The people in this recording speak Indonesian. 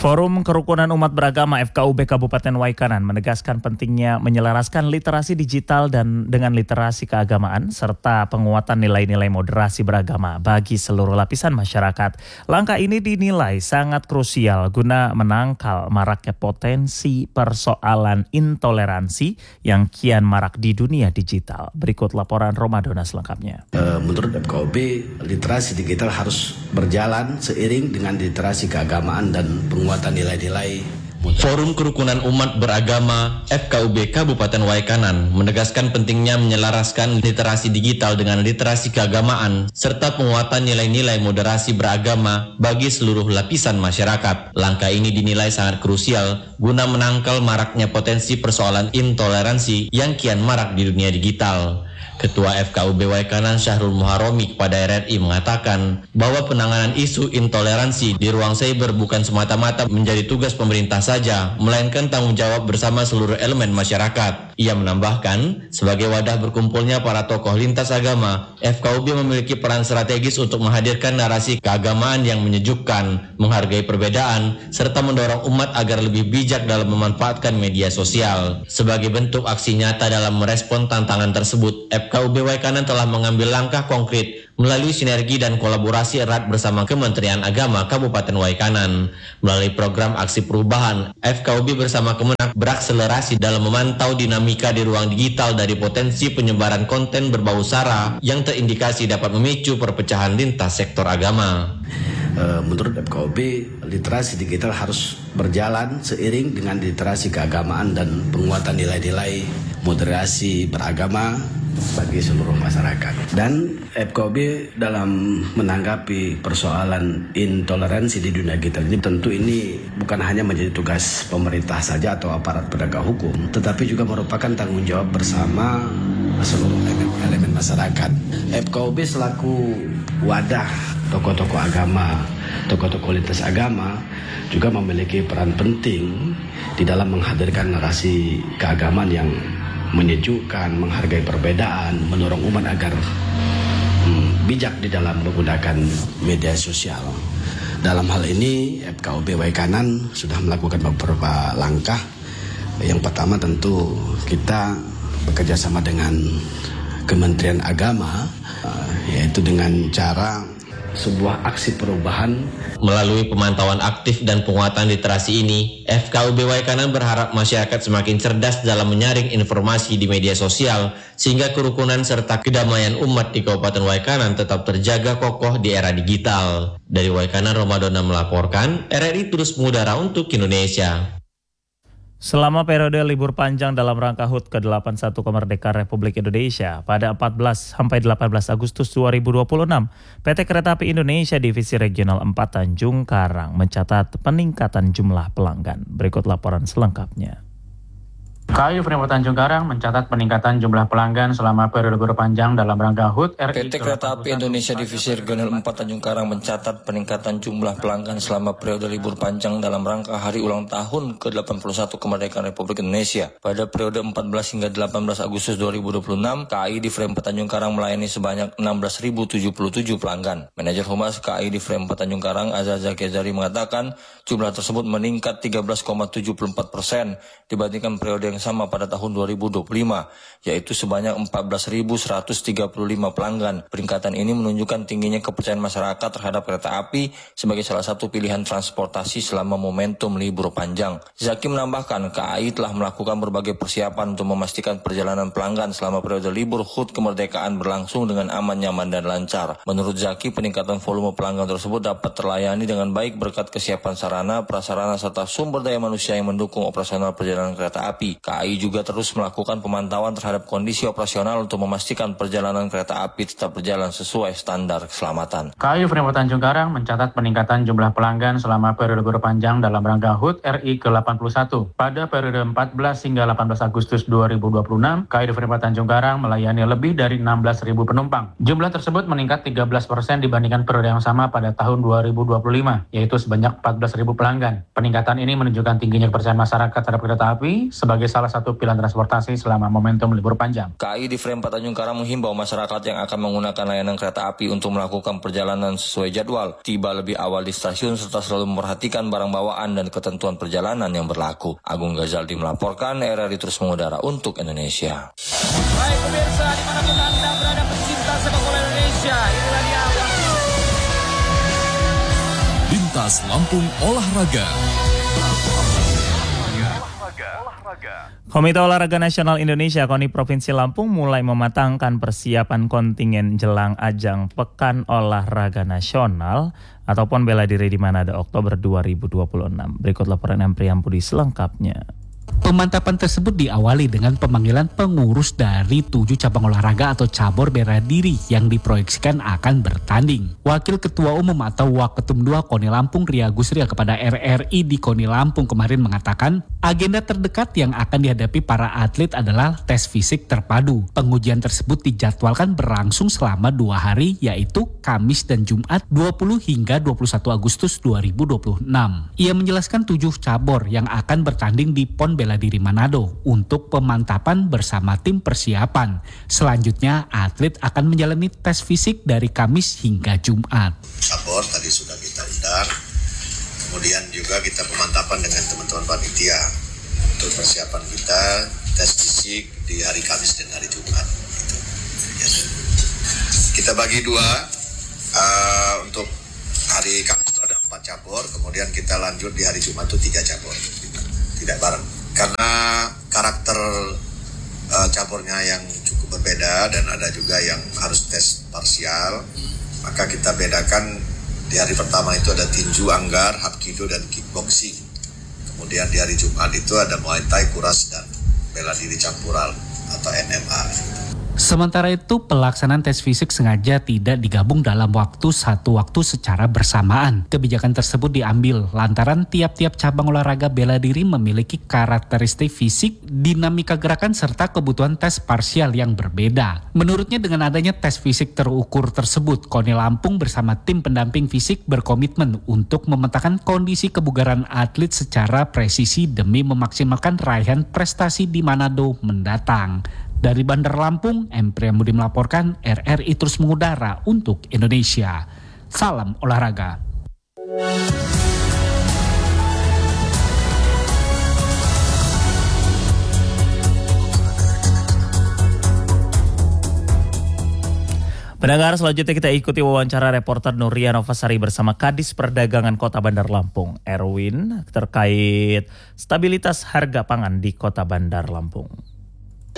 Forum Kerukunan Umat Beragama FKUB Kabupaten Waikanan menegaskan pentingnya menyelaraskan literasi digital dan dengan literasi keagamaan serta penguatan nilai-nilai moderasi beragama bagi seluruh lapisan masyarakat. Langkah ini dinilai sangat krusial guna menangkal maraknya potensi persoalan intoleransi yang kian marak di dunia digital. Berikut laporan Romadona selengkapnya. Menurut FKUB, literasi digital harus berjalan seiring dengan literasi keagamaan dan penguatan nilai-nilai. Forum Kerukunan Umat Beragama FKUB Kabupaten Waikanan menegaskan pentingnya menyelaraskan literasi digital dengan literasi keagamaan serta penguatan nilai-nilai moderasi beragama bagi seluruh lapisan masyarakat. Langkah ini dinilai sangat krusial guna menangkal maraknya potensi persoalan intoleransi yang kian marak di dunia digital. Ketua FKUB Waikanan Syahrul Muharomi kepada RRI mengatakan bahwa penanganan isu intoleransi di ruang cyber bukan semata-mata menjadi tugas pemerintah saja, melainkan tanggung jawab bersama seluruh elemen masyarakat. Ia menambahkan, sebagai wadah berkumpulnya para tokoh lintas agama, FKUB memiliki peran strategis untuk menghadirkan narasi keagamaan yang menyejukkan, menghargai perbedaan, serta mendorong umat agar lebih bijak dalam memanfaatkan media sosial. Sebagai bentuk aksi nyata dalam merespon tantangan tersebut, FKUB Waikanan telah mengambil langkah konkret melalui sinergi dan kolaborasi erat bersama Kementerian Agama Kabupaten Waikanan. Melalui program aksi perubahan, FKUB bersama Kemenak berakselerasi dalam memantau dinamika di ruang digital dari potensi penyebaran konten berbau sara yang terindikasi dapat memicu perpecahan lintas sektor agama. Menurut FKUB, literasi digital harus berjalan seiring dengan literasi keagamaan dan penguatan nilai-nilai moderasi beragama bagi seluruh masyarakat. Dan FKUB dalam menanggapi persoalan intoleransi di dunia digital ini, tentu ini bukan hanya menjadi tugas pemerintah saja atau aparat penegak hukum, tetapi juga merupakan tanggung jawab bersama seluruh elemen masyarakat. FKUB selaku wadah tokoh-tokoh agama, tokoh-tokoh lintas agama juga memiliki peran penting di dalam menghadirkan narasi keagamaan yang menyejukkan, menghargai perbedaan, mendorong umat agar bijak di dalam menggunakan media sosial. Dalam hal ini FKUB Waikanan sudah melakukan beberapa langkah. Yang pertama tentu kita bekerja sama dengan Kementerian Agama, yaitu dengan cara sebuah aksi perubahan. Melalui pemantauan aktif dan penguatan literasi ini, FKUB Waikanan berharap masyarakat semakin cerdas dalam menyaring informasi di media sosial sehingga kerukunan serta kedamaian umat di Kabupaten Waikanan tetap terjaga kokoh di era digital. Dari Waikanan, Romadona melaporkan, RRI terus mengudara untuk Indonesia. Selama periode libur panjang dalam rangka HUT ke-81 kemerdekaan Republik Indonesia pada 14 sampai 18 Agustus 2026, PT Kereta Api Indonesia Divisi Regional 4 Tanjung Karang mencatat peningkatan jumlah pelanggan. Berikut laporan selengkapnya. KAI Fremo Tanjung Karang mencatat peningkatan jumlah pelanggan selama periode libur panjang dalam rangka HUT RI. PT Kereta Api Indonesia Divisi Regional 4 Tanjung Karang mencatat peningkatan jumlah pelanggan selama periode libur panjang dalam rangka hari ulang tahun ke-81 kemerdekaan Republik Indonesia. Pada periode 14 hingga 18 Agustus 2026, KAI di Frame 4 Tanjung Karang melayani sebanyak 16.077 pelanggan. Manajer Humas KAI di Frame 4 Tanjung Karang, Azaza Kezari, mengatakan jumlah tersebut meningkat 13,74% dibandingkan periode yang sama pada tahun 2025, yaitu sebanyak 14.135 pelanggan. Peningkatan ini menunjukkan tingginya kepercayaan masyarakat terhadap kereta api sebagai salah satu pilihan transportasi selama momentum libur panjang. Zaki menambahkan, KAI telah melakukan berbagai persiapan untuk memastikan perjalanan pelanggan selama periode libur HUT kemerdekaan berlangsung dengan aman, nyaman, dan lancar. Menurut Zaki, peningkatan volume pelanggan tersebut dapat terlayani dengan baik berkat kesiapan sarana, prasarana, serta sumber daya manusia yang mendukung operasional perjalanan kereta api. KAI juga terus melakukan pemantauan terhadap kondisi operasional untuk memastikan perjalanan kereta api tetap berjalan sesuai standar keselamatan. KAI Fremo Tanjung Karang mencatat peningkatan jumlah pelanggan selama periode libur panjang dalam rangka HUT RI ke-81. Pada periode 14 hingga 18 Agustus 2026, KAI Fremo Tanjung Karang melayani lebih dari 16.000 penumpang. Jumlah tersebut meningkat 13% dibandingkan periode yang sama pada tahun 2025, yaitu sebanyak 14.000 pelanggan. Peningkatan ini menunjukkan tingginya kepercayaan masyarakat terhadap kereta api sebagai salah salah satu pilihan transportasi selama momentum libur panjang. KAI di Frame 4 Tanjung Karang menghimbau masyarakat yang akan menggunakan layanan kereta api untuk melakukan perjalanan sesuai jadwal, tiba lebih awal di stasiun serta selalu memperhatikan barang bawaan dan ketentuan perjalanan yang berlaku. Agung Ghazaldi melaporkan, RRI terus mengudara untuk Indonesia. Baik pemirsa, dimanapun Anda berada pecinta sepak bola Indonesia, inilah dia Lintas Lampung Olahraga. Komite Olahraga Nasional Indonesia KONI Provinsi Lampung mulai mematangkan persiapan kontingen jelang ajang Pekan Olahraga Nasional ataupun bela diri di Manado Oktober 2026. Berikut laporan Priambudi selengkapnya. Pemantapan tersebut diawali dengan pemanggilan pengurus dari 7 cabang olahraga atau cabur bela diri yang diproyeksikan akan bertanding. Wakil Ketua Umum atau Waketum 2 KONI Lampung Ria Gusria kepada RRI di KONI Lampung kemarin mengatakan agenda terdekat yang akan dihadapi para atlet adalah tes fisik terpadu. Pengujian tersebut dijadwalkan berlangsung selama 2 hari yaitu Kamis dan Jumat 20 hingga 21 Agustus 2026. Ia menjelaskan 7 cabur yang akan bertanding di PON Bela Diri Manado untuk pemantapan bersama tim persiapan. Selanjutnya atlet akan menjalani tes fisik dari Kamis hingga Jumat. Cabur tadi sudah kita undang, kemudian juga kita pemantapan dengan teman-teman panitia untuk persiapan kita tes fisik di hari Kamis dan hari Jumat. Gitu. Kita bagi 2 untuk hari Kamis itu ada 4 cabur, kemudian kita lanjut di hari Jumat itu 3 cabur, tidak bareng. Karena karakter caburnya yang cukup berbeda dan ada juga yang harus tes parsial, maka kita bedakan di hari pertama itu ada tinju, anggar, hapkido, dan kickboxing. Kemudian di hari Jumat itu ada Muay Thai, kuras, dan bela diri campuran atau MMA. Sementara itu, pelaksanaan tes fisik sengaja tidak digabung dalam satu waktu secara bersamaan. Kebijakan tersebut diambil lantaran tiap-tiap cabang olahraga bela diri memiliki karakteristik fisik, dinamika gerakan, serta kebutuhan tes parsial yang berbeda. Menurutnya dengan adanya tes fisik terukur tersebut, KONI Lampung bersama tim pendamping fisik berkomitmen untuk memetakan kondisi kebugaran atlet secara presisi demi memaksimalkan raihan prestasi di Manado mendatang. Dari Bandar Lampung, Priambudi melaporkan, RRI terus mengudara untuk Indonesia. Salam olahraga. Pendengar, selanjutnya kita ikuti wawancara reporter Nuria Novasari bersama Kadis Perdagangan Kota Bandar Lampung, Erwin, terkait stabilitas harga pangan di Kota Bandar Lampung.